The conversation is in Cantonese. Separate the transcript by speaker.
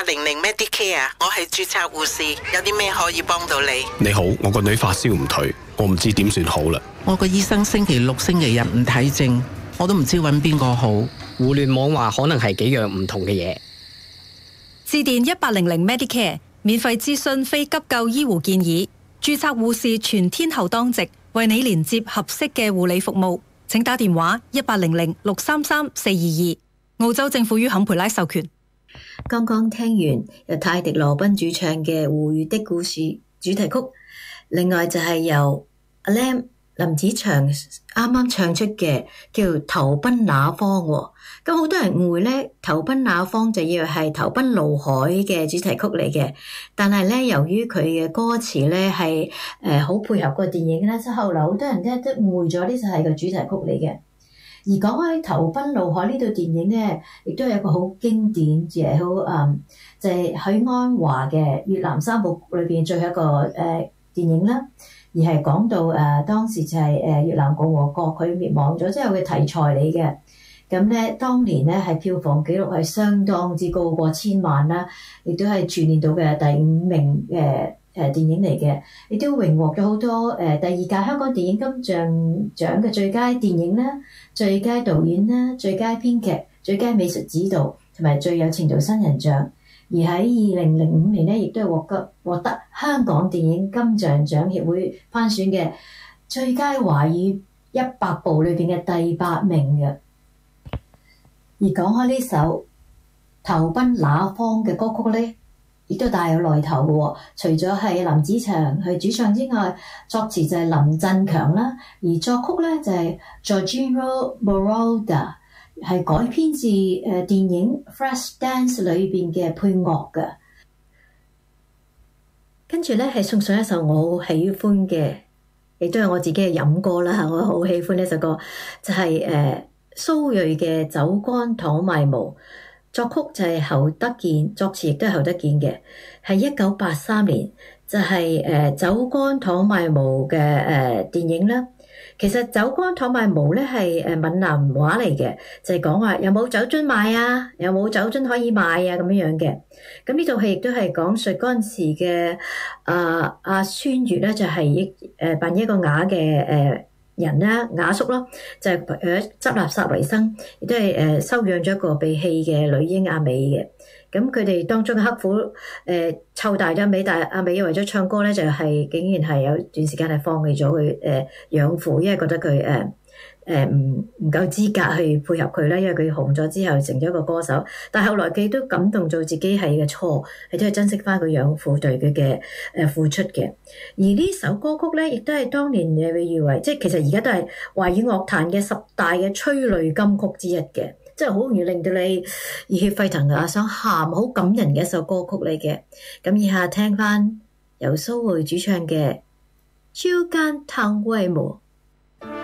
Speaker 1: 1800 Medicare， 我係註冊護士，有啲咩可以幫到你？
Speaker 2: 你好，我個女發燒唔退，我唔知點算好啦。
Speaker 1: 我個醫生星期六、星期日唔睇症，我都唔知揾邊個好。
Speaker 3: 互聯網話可能係幾樣唔同嘅嘢。
Speaker 4: 致電1800 Medicare， 免費諮詢非急救醫護建議，註冊護士全天候當值，為你連接合適嘅護理服務。請打電話1800-633-422。澳洲政府於坎培拉授權。
Speaker 5: 剛剛聽完由泰迪羅賓主唱嘅《胡月的故事》主題曲，另外就係由阿 Lam 林子祥啱啱唱出嘅叫《投奔那方》喎。咁好多人誤會咧，《投奔那方》就以為係《投奔怒海》嘅主題曲嚟嘅，但係咧由於佢嘅歌詞咧係好配合個電影咧，所以後來好多人咧都誤會咗呢就係個主題曲嚟嘅。而講開《投奔怒海》呢套電影咧，亦都係一個好經典嘅好就係許鞍華嘅越南三部曲裏邊最後一個電影啦。而係講到當時就係越南共和國佢滅亡咗之後嘅題材嚟嘅。咁咧當年咧係票房紀錄係相當之高，過千萬啦，亦都係全年度嘅第5名電影嚟嘅，亦都榮獲咗好多第2屆香港電影金像獎嘅最佳電影啦、最佳導演啦、最佳編劇、最佳美術指導同埋最有前途新人獎。而喺2005年咧，亦都係獲得香港電影金像獎協會頒選嘅最佳華語100部裏邊嘅第8名嘅。而講開呢首《投奔那方》嘅歌曲咧，亦都大有來頭嘅喎。除咗係林子祥去主唱之外，作詞就係林振強啦，而作曲咧就係 Giorgio Moroder， 係改編自電影《Flashdance》裏邊嘅配樂嘅。跟住咧係送上一首我好喜歡嘅，亦都係我自己嘅飲歌啦。我好喜歡呢首歌，就係蘇芮嘅《酒干倘賣無》，作曲就係侯德健，作詞亦都係侯德健嘅，係1983年，就係《酒干倘賣無》嘅電影啦。其實《酒干倘賣無》咧係閩南話嚟嘅，就係講話有冇酒樽賣啊，有冇酒樽可以賣啊咁樣樣嘅。咁呢套戲亦都係講述嗰陣時嘅阿孫越咧，就係扮演一個啞嘅人啦，啞叔咯，就係執垃圾為生，亦都係收養咗一個被棄嘅女嬰阿美嘅。咁佢哋當中嘅刻苦湊大咗阿美，但係阿美為咗唱歌咧，就係竟然係有段時間係放棄咗佢養父，因為覺得佢唔夠資格去配合佢啦，因為佢紅咗之後成咗一個歌手。但係後來佢都感動做自己係嘅錯，係都係珍惜翻佢養父對佢嘅付出嘅。而呢首歌曲咧，亦都係當年被譽為，即係其實而家都係華語樂壇嘅10大嘅催淚金曲之一嘅，即係好容易令到你熱血沸騰啊，想喊，好感人嘅一首歌曲嚟嘅。咁以下聽翻由蘇芮主唱嘅《酒干倘賣無》。